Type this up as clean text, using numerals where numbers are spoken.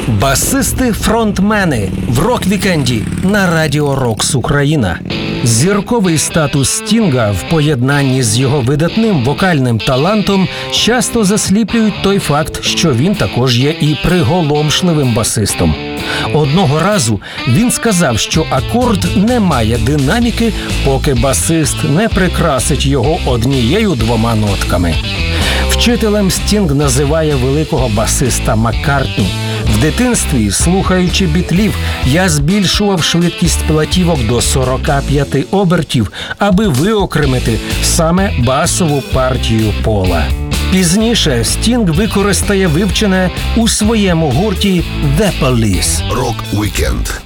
Басисти-фронтмени в рок-вікенді на Радіо Рокс Україна. Зірковий статус Стінга в поєднанні з його видатним вокальним талантом часто засліплюють той факт, що він також є і приголомшливим басистом. Одного разу він сказав, що акорд не має динаміки, поки басист не прикрасить його однією-двома нотками. Вчителем Стінг називає великого басиста Маккартні. В дитинстві, слухаючи бітлів, я збільшував швидкість платівок до 45 обертів, аби виокремити саме басову партію Пола. Пізніше Стінг використає вивчене у своєму гурті «The Police». Рок-вікенд